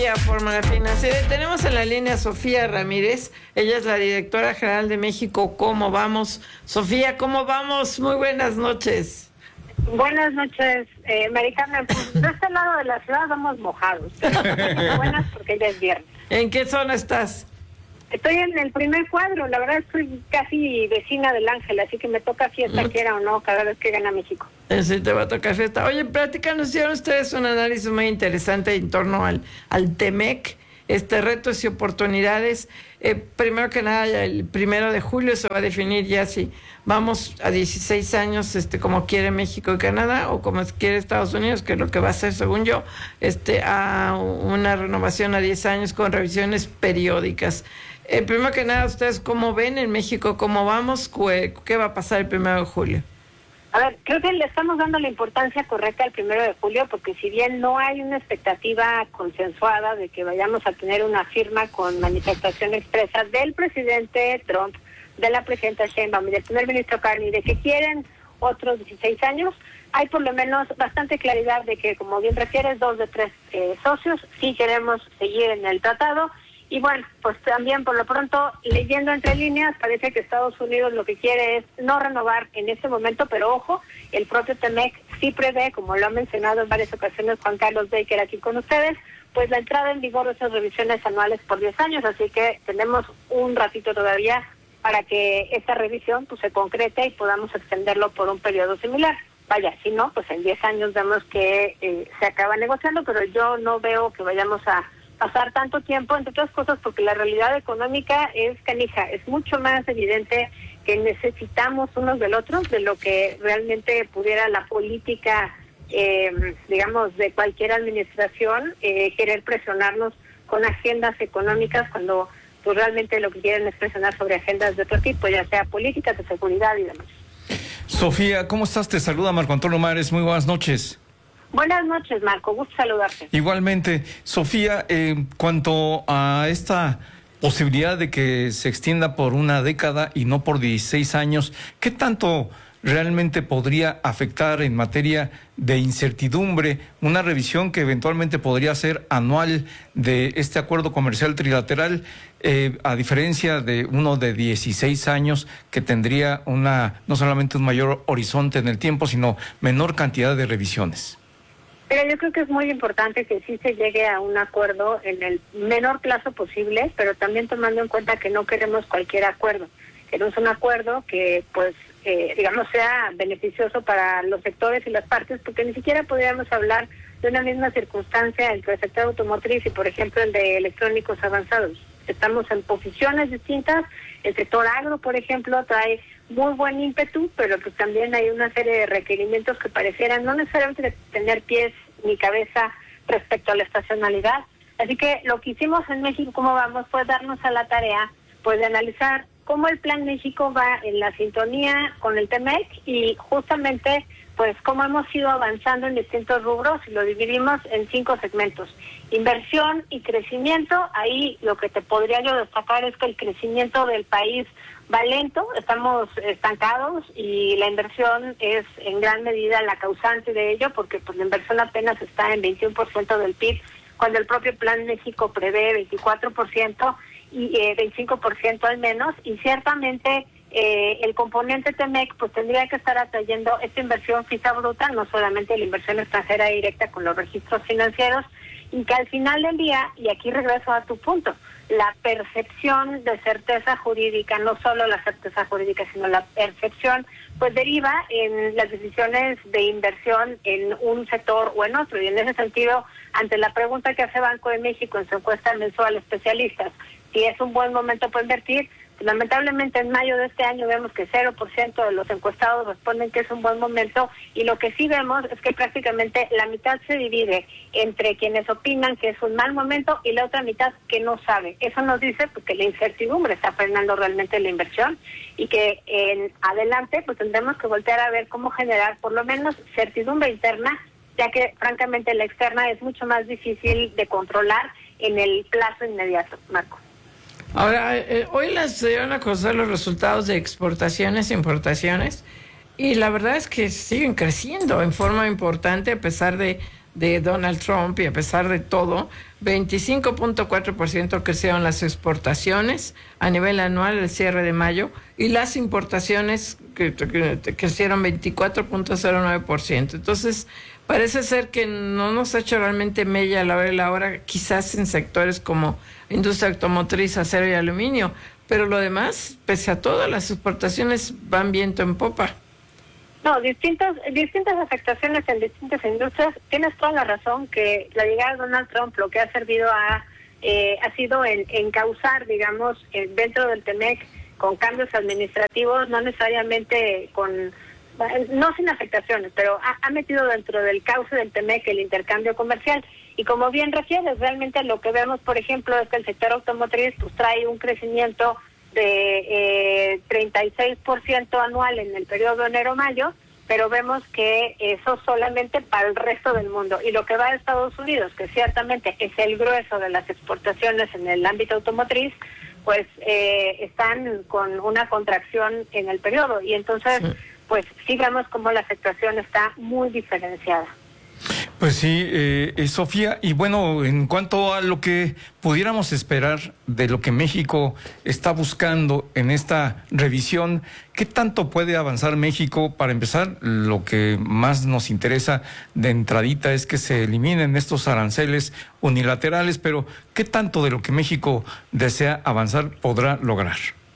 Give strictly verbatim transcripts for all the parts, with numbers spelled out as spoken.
Fórmula Financiera. Tenemos en la línea a Sofía Ramírez, ella es la directora general de México. ¿Cómo vamos? Sofía, ¿cómo vamos? Muy buenas noches. Buenas noches, eh, Mari Carmen. Pues, de este lado de la ciudad vamos mojados, pero buenas porque ya es viernes. ¿En qué zona estás? Estoy en el primer cuadro, la verdad estoy casi vecina del Ángel, así que me toca fiesta, mm. quiera o no, cada vez que gana México. Sí, te va a tocar fiesta. Oye, platícanos, hicieron ustedes un análisis muy interesante en torno al, al TEMEC, este retos y oportunidades. Eh, primero que nada, el primero de julio se va a definir ya si vamos a dieciséis años, este, como quiere México y Canadá, o como quiere Estados Unidos, que es lo que va a hacer, según yo, este, a una renovación a diez años con revisiones periódicas. Eh, primero que nada, ¿ustedes cómo ven en México, cómo vamos? ¿Qué va a pasar el primero de julio? A ver, creo que le estamos dando la importancia correcta al primero de julio, porque si bien no hay una expectativa consensuada de que vayamos a tener una firma con manifestación expresa del presidente Trump, de la presidenta Sheinbaum y del primer ministro Carney, de que quieren otros dieciséis años, hay por lo menos bastante claridad de que, como bien refieres, dos de tres eh, socios sí queremos seguir en el tratado. Y bueno, pues también por lo pronto, leyendo entre líneas, parece que Estados Unidos lo que quiere es no renovar en este momento, pero ojo, el propio TEMEC sí prevé, como lo ha mencionado en varias ocasiones Juan Carlos Baker aquí con ustedes, pues la entrada en vigor de esas revisiones anuales por diez años, así que tenemos un ratito todavía para que esta revisión pues se concrete y podamos extenderlo por un periodo similar. Vaya, si no, pues en diez años vemos que eh, se acaba negociando, pero yo no veo que vayamos a pasar tanto tiempo, entre otras cosas porque la realidad económica es canija, es mucho más evidente que necesitamos unos del otro de lo que realmente pudiera la política, eh, digamos, de cualquier administración, eh, querer presionarnos con agendas económicas cuando pues realmente lo que quieren es presionar sobre agendas de otro tipo, ya sea políticas de seguridad y demás. Sofía, ¿cómo estás? Te saluda Marco Antonio Mares, muy buenas noches. Buenas noches, Marco, gusto saludarte. Igualmente. Sofía, eh, cuanto a esta posibilidad de que se extienda por una década y no por dieciséis años, ¿qué tanto realmente podría afectar en materia de incertidumbre una revisión que eventualmente podría ser anual de este acuerdo comercial trilateral, eh, a diferencia de uno de dieciséis años que tendría una no solamente un mayor horizonte en el tiempo, sino menor cantidad de revisiones? Pero yo creo que es muy importante que sí se llegue a un acuerdo en el menor plazo posible, pero también tomando en cuenta que no queremos cualquier acuerdo. Queremos un acuerdo que, pues, eh, digamos, sea beneficioso para los sectores y las partes, porque ni siquiera podríamos hablar de una misma circunstancia entre el sector automotriz y, por ejemplo, el de electrónicos avanzados. Estamos en posiciones distintas. El sector agro, por ejemplo, trae muy buen ímpetu, pero pues también hay una serie de requerimientos que parecieran no necesariamente tener pies ni cabeza respecto a la estacionalidad. Así que lo que hicimos en México, ¿cómo vamos? Fue darnos a la tarea pues de analizar cómo el Plan México va en la sintonía con el TEMEC y justamente pues cómo hemos ido avanzando en distintos rubros y lo dividimos en cinco segmentos. Inversión y crecimiento, ahí lo que te podría yo destacar es que el crecimiento del país va lento, estamos estancados y la inversión es en gran medida la causante de ello porque pues la inversión apenas está en veintiuno por ciento del P I B, cuando el propio Plan México prevé veinticuatro por ciento y eh, veinticinco por ciento al menos, y ciertamente eh, el componente TEMEC pues tendría que estar atrayendo esta inversión fija bruta, no solamente la inversión extranjera directa con los registros financieros, y que al final del día, y aquí regreso a tu punto, la percepción de certeza jurídica, no solo la certeza jurídica, sino la percepción, pues deriva en las decisiones de inversión en un sector o en otro. Y en ese sentido, ante la pregunta que hace Banco de México en su encuesta mensual especialistas, si es un buen momento para invertir, lamentablemente en mayo de este año vemos que cero por ciento de los encuestados responden que es un buen momento, y lo que sí vemos es que prácticamente la mitad se divide entre quienes opinan que es un mal momento y la otra mitad que no sabe. Eso nos dice pues, que la incertidumbre está frenando realmente la inversión y que en adelante pues tendremos que voltear a ver cómo generar por lo menos certidumbre interna, ya que francamente la externa es mucho más difícil de controlar en el plazo inmediato, Marco. Ahora, eh, hoy les dieron a conocer los resultados de exportaciones e importaciones y la verdad es que siguen creciendo en forma importante a pesar de, de Donald Trump y a pesar de todo, veinticinco punto cuatro por ciento crecieron las exportaciones a nivel anual el cierre de mayo y las importaciones que, que crecieron veinticuatro punto cero nueve por ciento. Entonces, parece ser que no nos ha hecho realmente mella a la hora de la hora, quizás en sectores como industria automotriz, acero y aluminio, pero lo demás, pese a todo, las exportaciones van viento en popa. No, distintas distintas afectaciones en distintas industrias. Tienes toda la razón que la llegada de Donald Trump lo que ha servido a eh, ha sido en encauzar, digamos, eh, dentro del TEMEC con cambios administrativos, no necesariamente con, no sin afectaciones, pero ha, ha metido dentro del cauce del TEMEC el intercambio comercial. Y como bien refieres, realmente lo que vemos, por ejemplo, es que el sector automotriz pues trae un crecimiento de eh, treinta y seis por ciento anual en el periodo enero-mayo, pero vemos que eso solamente para el resto del mundo. Y lo que va a Estados Unidos, que ciertamente es el grueso de las exportaciones en el ámbito automotriz, pues eh, están con una contracción en el periodo. Y entonces, sí. pues sí vemos como la afectación está muy diferenciada. Pues sí, eh, eh, Sofía, y bueno, en cuanto a lo que pudiéramos esperar de lo que México está buscando en esta revisión, ¿qué tanto puede avanzar México? Para empezar, lo que más nos interesa de entradita es que se eliminen estos aranceles unilaterales, pero ¿qué tanto de lo que México desea avanzar podrá lograr?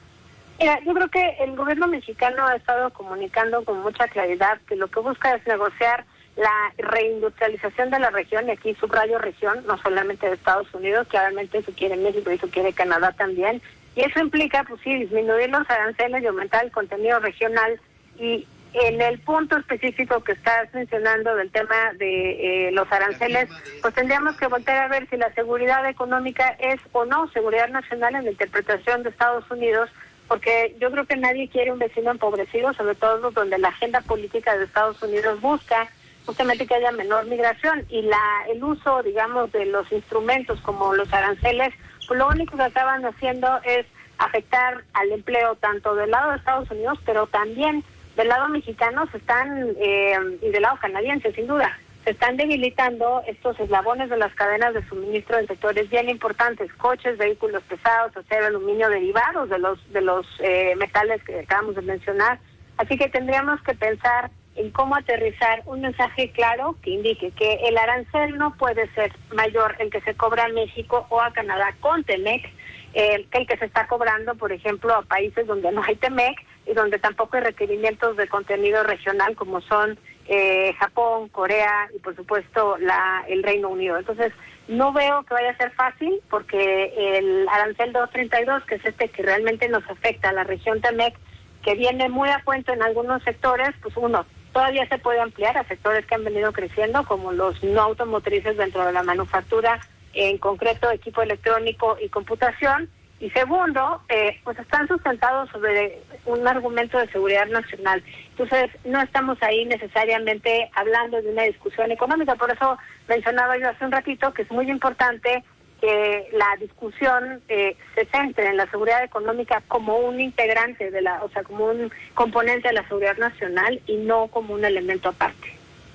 Mira, yo creo que el gobierno mexicano ha estado comunicando con mucha claridad que lo que busca es negociar la reindustrialización de la región, y aquí subrayo región, no solamente de Estados Unidos, claramente eso quiere México y eso quiere Canadá también, y eso implica, pues sí, disminuir los aranceles y aumentar el contenido regional. Y en el punto específico que estás mencionando del tema de eh, los aranceles, pues tendríamos que volver a ver si la seguridad económica es o no seguridad nacional en la interpretación de Estados Unidos, porque yo creo que nadie quiere un vecino empobrecido, sobre todo donde la agenda política de Estados Unidos busca justamente que haya menor migración, y la el uso, digamos, de los instrumentos como los aranceles, pues lo único que acaban haciendo es afectar al empleo tanto del lado de Estados Unidos, pero también del lado mexicano se están, eh, y del lado canadiense, sin duda, se están debilitando estos eslabones de las cadenas de suministro en sectores bien importantes, coches, vehículos pesados, acero, aluminio, derivados de los de los eh, metales que acabamos de mencionar. Así que tendríamos que pensar en cómo aterrizar un mensaje claro que indique que el arancel no puede ser mayor el que se cobra a México o a Canadá con TEMEC, eh, que el que se está cobrando, por ejemplo, a países donde no hay TEMEC y donde tampoco hay requerimientos de contenido regional como son eh, Japón, Corea y por supuesto la el Reino Unido. Entonces, no veo que vaya a ser fácil porque el arancel doscientos treinta y dos, que es este que realmente nos afecta a la región TEMEC, que viene muy a cuento en algunos sectores, pues uno, todavía se puede ampliar a sectores que han venido creciendo, como los no automotrices dentro de la manufactura, en concreto equipo electrónico y computación. Y segundo, eh, pues están sustentados sobre un argumento de seguridad nacional. Entonces, no estamos ahí necesariamente hablando de una discusión económica. Por eso mencionaba yo hace un ratito que es muy importante que la discusión eh, se centre en la seguridad económica como un integrante de la, o sea, como un componente de la seguridad nacional y no como un elemento aparte.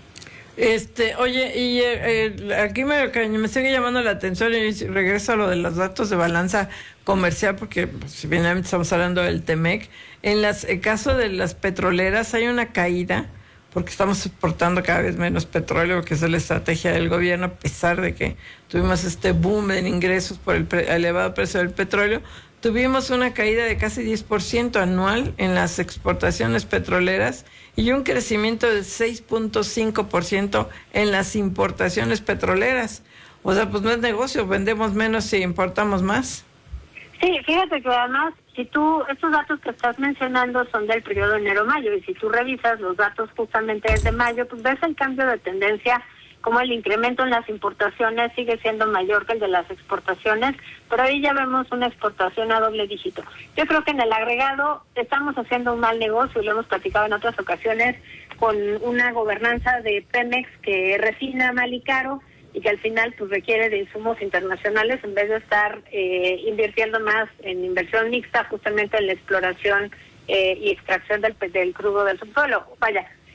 Este, oye, y eh, eh, aquí me, me sigue llamando la atención y regreso a lo de los datos de balanza comercial, porque pues, si bien estamos hablando del TEMEC, en las, el caso de las petroleras hay una caída, porque estamos exportando cada vez menos petróleo, que es la estrategia del gobierno, a pesar de que tuvimos este boom en ingresos por el pre- elevado precio del petróleo. Tuvimos una caída de casi diez por ciento anual en las exportaciones petroleras y un crecimiento del seis punto cinco por ciento en las importaciones petroleras. O sea, pues no es negocio, vendemos menos y importamos más. Sí, fíjate que además, si tú, estos datos que estás mencionando son del periodo enero-mayo, y si tú revisas los datos justamente desde mayo, pues ves el cambio de tendencia, como el incremento en las importaciones sigue siendo mayor que el de las exportaciones, pero ahí ya vemos una exportación a doble dígito. Yo creo que en el agregado estamos haciendo un mal negocio, y lo hemos platicado en otras ocasiones, con una gobernanza de Pemex que refina mal y caro, y que al final pues requiere de insumos internacionales en vez de estar eh, invirtiendo más en inversión mixta, justamente en la exploración eh, y extracción del, del crudo del subsuelo. Vaya,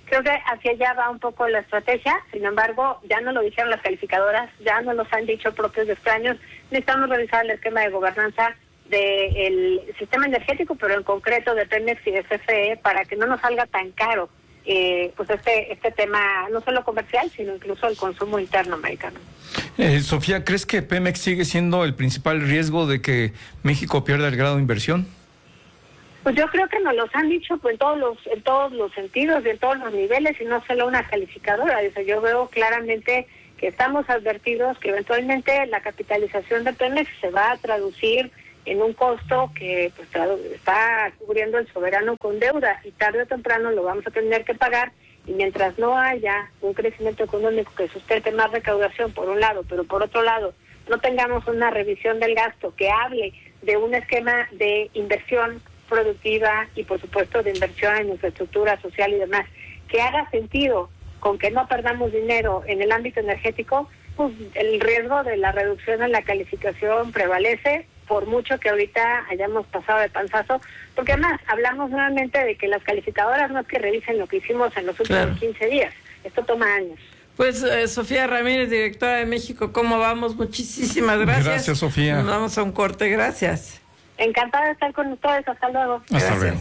Creo que hacia allá va un poco la estrategia. Sin embargo, ya no lo dijeron las calificadoras, ya no los han dicho propios extraños. Necesitamos revisar el esquema de gobernanza del sistema energético, pero en concreto de Pemex y de C F E, para que no nos salga tan caro eh, pues este este tema, no solo comercial, sino incluso el consumo interno americano. Eh, Sofía, ¿crees que Pemex sigue siendo el principal riesgo de que México pierda el grado de inversión? Pues yo creo que nos los han dicho pues, en todos los en todos los sentidos, en todos los niveles, y no solo una calificadora. Dice, yo veo claramente que estamos advertidos que eventualmente la capitalización de Pemex se va a traducir en un costo que pues, está cubriendo el soberano con deuda, y tarde o temprano lo vamos a tener que pagar. Y mientras no haya un crecimiento económico que sustente más recaudación por un lado, pero por otro lado no tengamos una revisión del gasto que hable de un esquema de inversión productiva y por supuesto de inversión en infraestructura social y demás, que haga sentido con que no perdamos dinero en el ámbito energético, pues el riesgo de la reducción en la calificación prevalece, por mucho que ahorita hayamos pasado de panzazo, porque además hablamos nuevamente de que las calificadoras no es que revisen lo que hicimos en los últimos claro. quince días, esto toma años. Pues eh, Sofía Ramírez, directora de México, ¿cómo vamos? Muchísimas gracias. Gracias, Sofía. Nos vamos a un corte, gracias. Encantada de estar con ustedes, hasta luego. Hasta luego.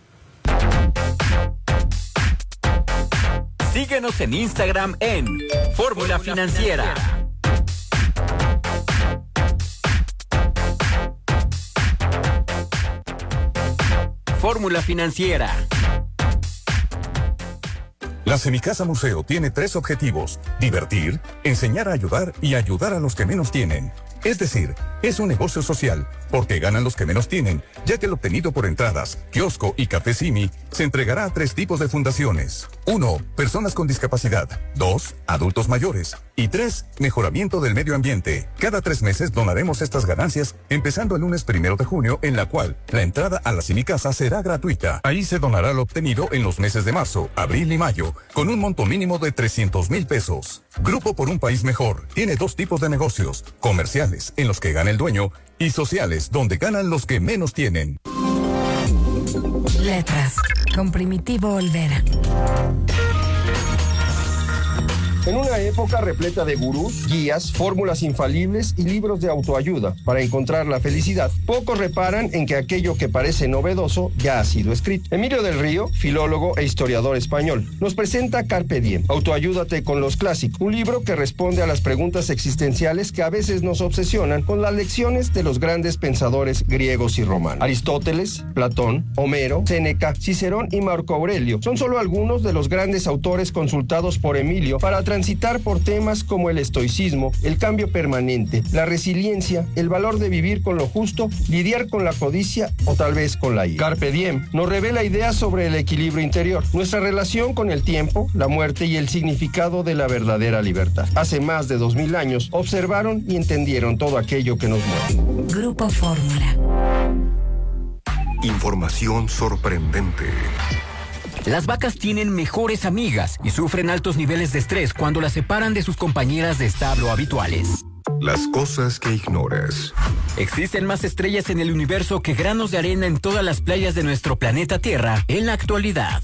Síguenos en Instagram en Fórmula Financiera. Fórmula Financiera. La Semicasa Museo tiene tres objetivos: divertir, enseñar a ayudar y ayudar a los que menos tienen. Es decir, es un negocio social, porque ganan los que menos tienen, ya que el obtenido por entradas, kiosco y café Simi se entregará a tres tipos de fundaciones. Uno, personas con discapacidad. Dos, adultos mayores. Y tres, mejoramiento del medio ambiente. Cada tres meses donaremos estas ganancias, empezando el lunes primero de junio, en la cual la entrada a la Semicasa será gratuita. Ahí se donará lo obtenido en los meses de marzo, abril y mayo, con un monto mínimo de trescientos mil pesos. Grupo por un país mejor tiene dos tipos de negocios: comerciales, en los que gana el dueño, y sociales, donde ganan los que menos tienen. Letras, con Primitivo Olvera. En una época repleta de gurús, guías, fórmulas infalibles y libros de autoayuda para encontrar la felicidad, pocos reparan en que aquello que parece novedoso ya ha sido escrito. Emilio del Río, filólogo e historiador español, nos presenta Carpe Diem, Autoayúdate con los clásicos, un libro que responde a las preguntas existenciales que a veces nos obsesionan con las lecciones de los grandes pensadores griegos y romanos. Aristóteles, Platón, Homero, Séneca, Cicerón y Marco Aurelio son solo algunos de los grandes autores consultados por Emilio para transitar por temas como el estoicismo, el cambio permanente, la resiliencia, el valor de vivir con lo justo, lidiar con la codicia o tal vez con la ira. Carpe Diem nos revela ideas sobre el equilibrio interior, nuestra relación con el tiempo, la muerte y el significado de la verdadera libertad. Hace más de dos mil años observaron y entendieron todo aquello que nos mueve. Grupo Fórmula. Información sorprendente. Las vacas tienen mejores amigas y sufren altos niveles de estrés cuando las separan de sus compañeras de establo habituales. Las cosas que ignoras. Existen más estrellas en el universo que granos de arena en todas las playas de nuestro planeta Tierra en la actualidad.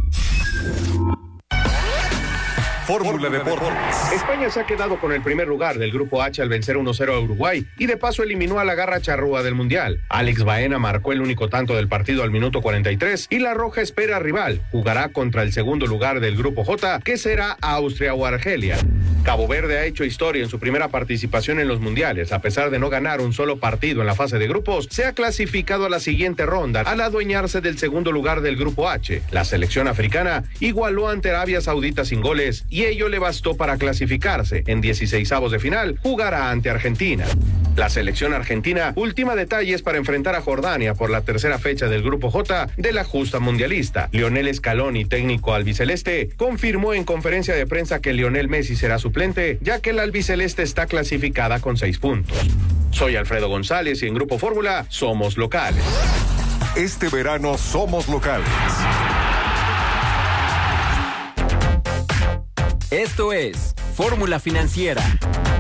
Fórmula Deportes. España se ha quedado con el primer lugar del Grupo H al vencer uno cero a Uruguay y de paso eliminó a la garra charrúa del Mundial. Alex Baena marcó el único tanto del partido al minuto cuarenta y tres y la Roja espera rival. Jugará contra el segundo lugar del Grupo J, que será Austria o Argelia. Cabo Verde ha hecho historia en su primera participación en los mundiales. A pesar de no ganar un solo partido en la fase de grupos, se ha clasificado a la siguiente ronda al adueñarse del segundo lugar del Grupo H. La selección africana igualó ante Arabia Saudita sin goles y ello le bastó para clasificarse. En dieciseisavos de final jugará ante Argentina. La selección argentina ultima detalles para enfrentar a Jordania por la tercera fecha del Grupo J de la justa mundialista. Lionel Scaloni, técnico albiceleste, confirmó en conferencia de prensa que Lionel Messi será suplente, ya que la albiceleste está clasificada con seis puntos. Soy Alfredo González y en Grupo Fórmula somos locales. Este verano somos locales. Esto es Fórmula Financiera.